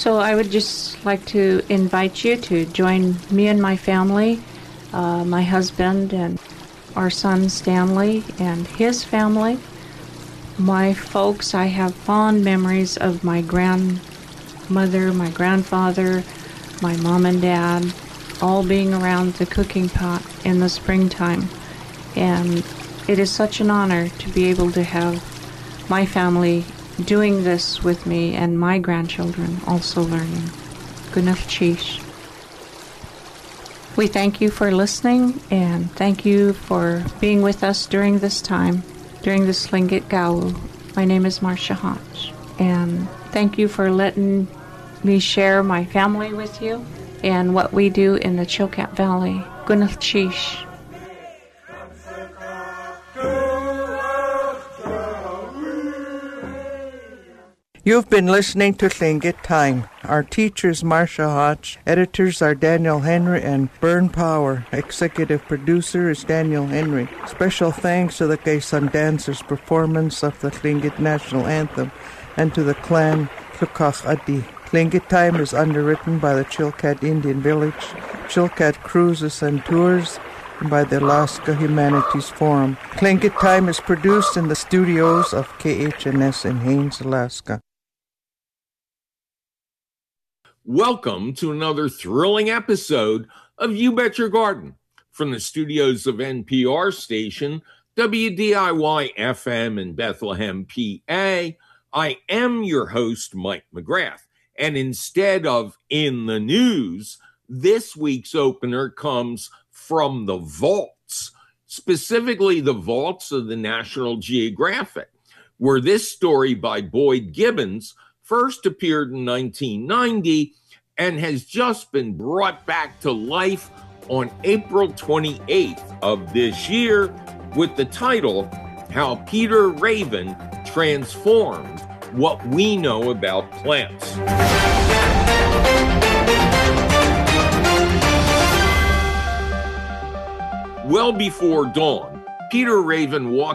So I would just like to invite you to join me and my family, my husband and our son Stanley and his family. My folks, I have fond memories of my grandmother, my grandfather, my mom and dad, all being around the cooking pot in the springtime. And it is such an honor to be able to have my family doing this with me and my grandchildren also learning. Gunach Chish. We thank you for listening and thank you for being with us during this time, during this Tlingit Gau. My name is Marcia Hodge, and thank you for letting me share my family with you and what we do in the Chilkat Valley. Gunach Chish. You've been listening to Tlingit Time. Our teachers, Marcia Hodge. Editors are Daniel Henry and Bern Power. Executive producer is Daniel Henry. Special thanks to the Quezon Dancers' performance of the Tlingit National Anthem and to the clan Tlukach Adi. Tlingit Time is underwritten by the Chilkat Indian Village, Chilkat Cruises and Tours, and by the Alaska Humanities Forum. Tlingit Time is produced in the studios of KHNS in Haines, Alaska. Welcome to another thrilling episode of You Bet Your Garden from the studios of NPR station WDIY-FM in Bethlehem, PA. I am your host, Mike McGrath, and instead of In the News, this week's opener comes from the vaults, specifically the vaults of the National Geographic, where this story by Boyd Gibbons first appeared in 1990 and has just been brought back to life on April 28th of this year with the title, How Peter Raven Transformed What We Know About Plants. Well before dawn, Peter Raven walked